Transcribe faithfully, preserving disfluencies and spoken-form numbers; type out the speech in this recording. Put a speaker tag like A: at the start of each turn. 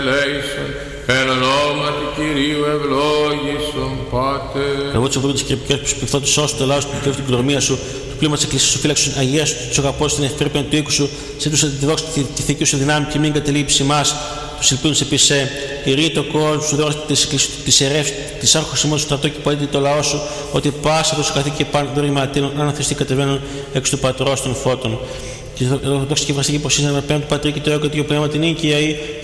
A: Ελέησον, εν ονόματι Κυρίου ευλόγησον, Πάτερ.
B: Εγώ τη Ευρωπαϊκή Κυριακή που σπιχθώ του σώσου του λαού σου, του την κληρονομία σου, του πλήμα τη Εκκλησία σου, φύλαξε του Αγία σου, του αγαπώ στην ευπρέπεια του οίκου σου, σε του αντιδόξει τη, τη θήκη σου δυνάμει και μην καταλήψει μα, του ελπίδου επί σε. Ηρεί το κόσμο σου, δώσει τη Εκκλησία τη ερεύση, τη άρχωση μόνο του στρατό και παντή το λαό σου, ότι πάσα του καθήκη και πάνω των ρηματίνων, αν αθεστεί κατεβαίνουν έξω του πατρό των φώτων. Και δόξα και βραστική προσύνη με πέμπτου Πατρί και το έργο και το πνεύμα την οίκια